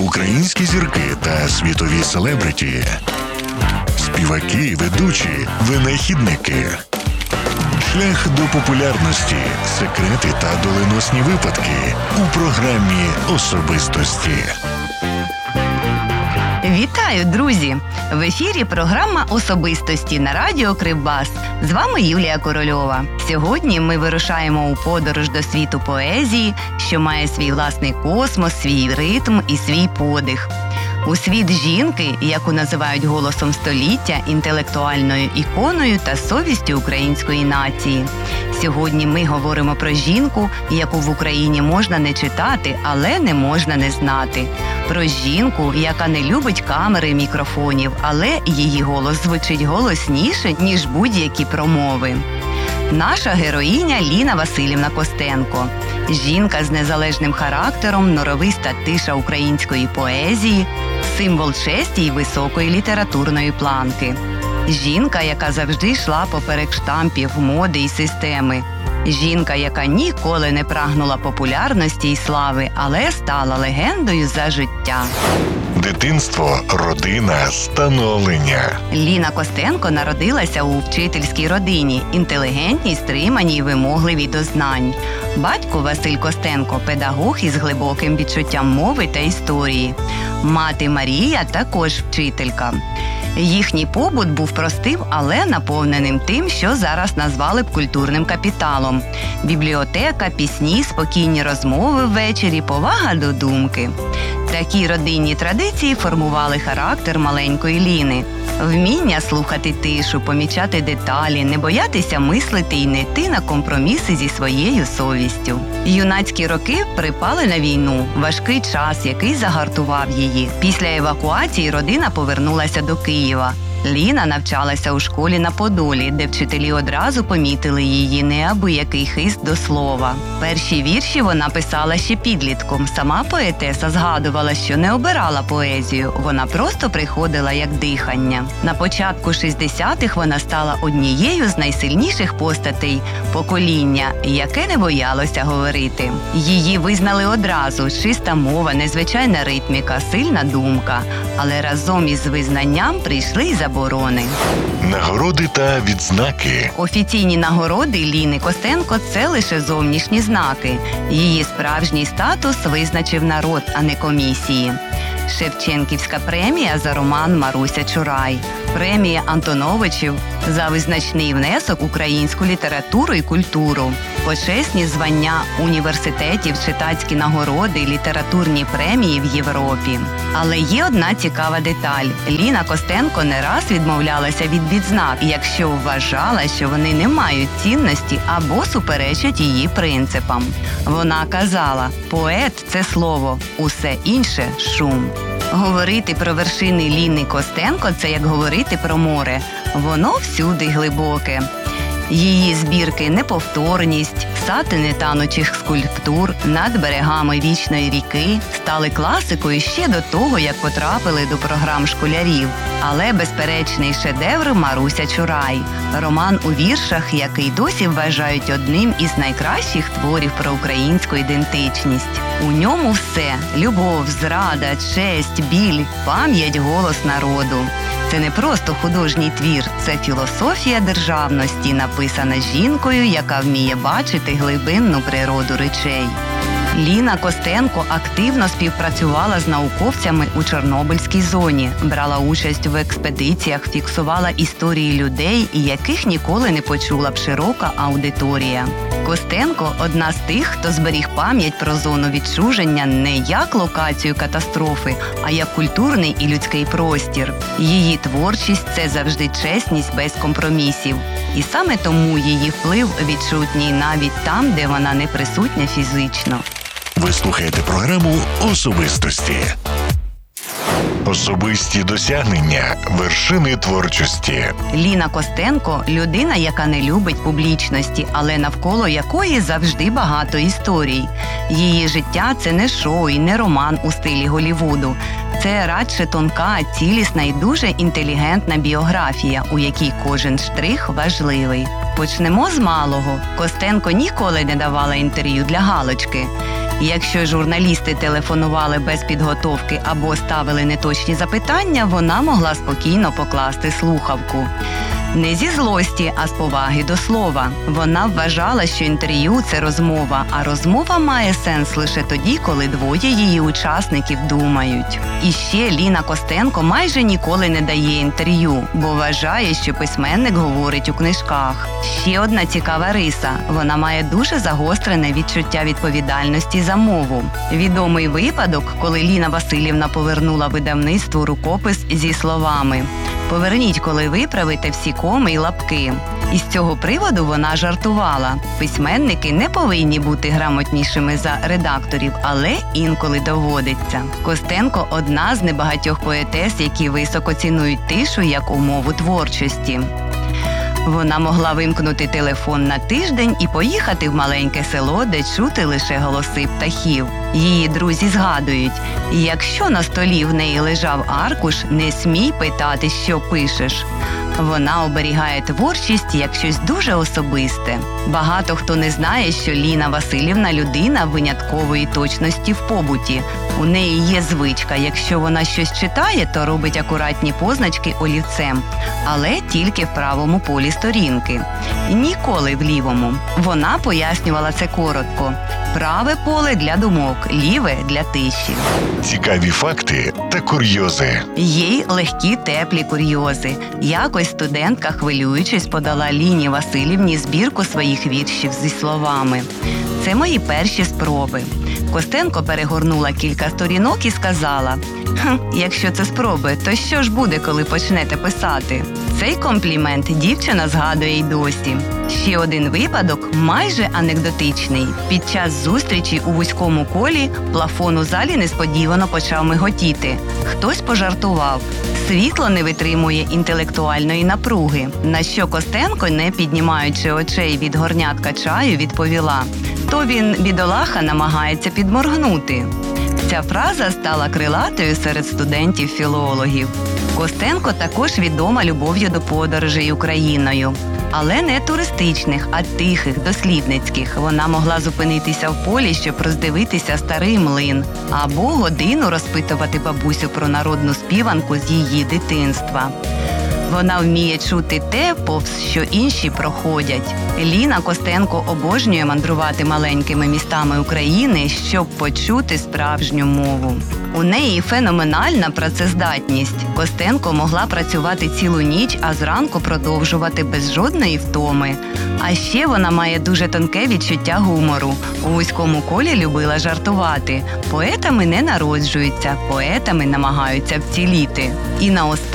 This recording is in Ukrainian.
українські зірки та світові селебриті, співаки, ведучі, винахідники. Шлях до популярності, секрети та доленосні випадки у програмі «Особистості». Вітаю, друзі! В ефірі програма «Особистості» на радіо Кривбас. З вами Юлія Корольова. Сьогодні ми вирушаємо у подорож до світу поезії, що має свій власний космос, свій ритм і свій подих. У світ жінки, яку називають голосом століття, інтелектуальною іконою та совістю української нації. Сьогодні ми говоримо про жінку, яку в Україні можна не читати, але не можна не знати. Про жінку, яка не любить камери і мікрофонів, але її голос звучить голосніше, ніж будь-які промови. Наша героїня Ліна Василівна Костенко. Жінка з незалежним характером, норовиста тиша української поезії, символ честі й високої літературної планки. Жінка, яка завжди йшла поперек штампів, моди й системи. Жінка, яка ніколи не прагнула популярності й слави, але стала легендою за життя. Дитинство, родина, становлення. Ліна Костенко народилася у вчительській родині, інтелігентній, стриманій й вимогливій до знань. Батько Василь Костенко – педагог із глибоким відчуттям мови та історії. Мати Марія – також вчителька. Їхній побут був простим, але наповненим тим, що зараз назвали б культурним капіталом. Бібліотека, пісні, спокійні розмови ввечері, повага до думки. Такі родинні традиції формували характер маленької Ліни. Вміння слухати тишу, помічати деталі, не боятися мислити і не йти на компроміси зі своєю совістю. Юнацькі роки припали на війну, важкий час, який загартував її. Після евакуації родина повернулася до Києва. Ліна навчалася у школі на Подолі, де вчителі одразу помітили її неабиякий хист до слова. Перші вірші вона писала ще підлітком. Сама поетеса згадувала, що не обирала поезію, вона просто приходила як дихання. На початку 60-х вона стала однією з найсильніших постатей покоління, яке не боялося говорити. Її визнали одразу – чиста мова, незвичайна ритміка, сильна думка. Але разом із визнанням прийшли й заборони. Нагороди та відзнаки. Офіційні нагороди Ліни Костенко – це лише зовнішні знаки. Її справжній статус визначив народ, а не комісії. Шевченківська премія за роман «Маруся Чурай», премія Антоновичів за визначний внесок в українську літературу і культуру, почесні звання університетів, читацькі нагороди, літературні премії в Європі. Але є одна цікава деталь. Ліна Костенко не раз відмовлялася від відзнак, якщо вважала, що вони не мають цінності або суперечать її принципам. Вона казала: «Поет – це слово, усе інше – шум». Говорити про вершини Ліни Костенко – це як говорити про море. Воно всюди глибоке. Її збірки «Неповторність», «Сатини танучих скульптур», «Над берегами вічної ріки» стали класикою ще до того, як потрапили до програм школярів. Але безперечний шедевр «Маруся Чурай» – роман у віршах, який досі вважають одним із найкращих творів про українську ідентичність. У ньому все – любов, зрада, честь, біль, пам'ять, голос народу. Це не просто художній твір, це філософія державності, написана жінкою, яка вміє бачити глибинну природу речей. Ліна Костенко активно співпрацювала з науковцями у Чорнобильській зоні, брала участь в експедиціях, фіксувала історії людей, яких ніколи не почула б широка аудиторія. Костенко – одна з тих, хто зберіг пам'ять про зону відчуження не як локацію катастрофи, а як культурний і людський простір. Її творчість – це завжди чесність без компромісів. І саме тому її вплив відчутній навіть там, де вона не присутня фізично. Ви слухаєте програму «Особистості». Особисті досягнення, вершини творчості. Ліна Костенко – людина, яка не любить публічності, але навколо якої завжди багато історій. Її життя – це не шоу і не роман у стилі Голлівуду. Це радше тонка, цілісна і дуже інтелігентна біографія, у якій кожен штрих важливий. Почнемо з малого. Костенко ніколи не давала інтерв'ю для галочки. Якщо журналісти телефонували без підготовки або ставили неточні запитання, вона могла спокійно покласти слухавку. Не зі злості, а з поваги до слова. Вона вважала, що інтерв'ю – це розмова, а розмова має сенс лише тоді, коли двоє її учасників думають. І ще Ліна Костенко майже ніколи не дає інтерв'ю, бо вважає, що письменник говорить у книжках. Ще одна цікава риса – вона має дуже загострене відчуття відповідальності за мову. Відомий випадок, коли Ліна Василівна повернула видавництву рукопис зі словами «Поверніть, коли виправите всі коми й лапки». Із цього приводу вона жартувала. Письменники не повинні бути грамотнішими за редакторів, але інколи доводиться. Костенко – одна з небагатьох поетес, які високо цінують тишу як умову творчості. Вона могла вимкнути телефон на тиждень і поїхати в маленьке село, де чути лише голоси птахів. Її друзі згадують, якщо на столі в неї лежав аркуш, не смій питати, що пишеш. Вона оберігає творчість як щось дуже особисте. Багато хто не знає, що Ліна Василівна – людина виняткової точності в побуті. У неї є звичка, якщо вона щось читає, то робить акуратні позначки олівцем, але тільки в правому полі сторінки. Ніколи в лівому. Вона пояснювала це коротко. Праве поле для думок, ліве для тиші. Цікаві факти та курйози. Є й легкі теплі курйози. Якось студентка, хвилюючись, подала Ліні Василівні збірку своїх віршів зі словами «Це мої перші спроби». Костенко перегорнула кілька сторінок і сказала «Якщо це спроби, то що ж буде, коли почнете писати?» Цей комплімент дівчина згадує й досі. Ще один випадок, майже анекдотичний. Під час зустрічі у вузькому колі плафон у залі несподівано почав миготіти. Хтось пожартував. Світло не витримує інтелектуальної напруги. На що Костенко, не піднімаючи очей від горнятка чаю, відповіла «То він, бідолаха, намагається підморгнути». Ця фраза стала крилатою серед студентів-філологів. Костенко також відома любов'ю до подорожей Україною. Але не туристичних, а тихих, дослідницьких. Вона могла зупинитися в полі, щоб роздивитися старий млин, або годину розпитувати бабусю про народну співанку з її дитинства. Вона вміє чути те, повз що інші проходять. Ліна Костенко обожнює мандрувати маленькими містами України, щоб почути справжню мову. У неї феноменальна працездатність. Костенко могла працювати цілу ніч, а зранку продовжувати без жодної втоми. А ще вона має дуже тонке відчуття гумору. У вузькому колі любила жартувати. Поетами не народжуються, поетами намагаються вціліти. І наостанок